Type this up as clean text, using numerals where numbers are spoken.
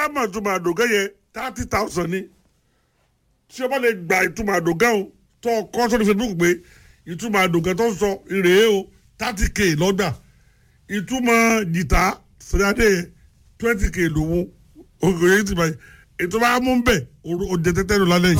bá mọ̀ ìtumọ̀ àdògán yẹn 30,000 ni tí o bá lè gba ìtumọ̀ àdògán o tó kọ́ sórí Facebook pé ìtumọ̀ àdògán tó ń sọ ìrèé o 30k lọ́gbà ìtumọ̀ jìtá sọ̀rọ̀dé 20k lòun ògùn yẹn ti báyìí ètò bá mú bẹ́ẹ̀ o jẹ tẹ́tẹ́ lọ lálẹ́ yìí.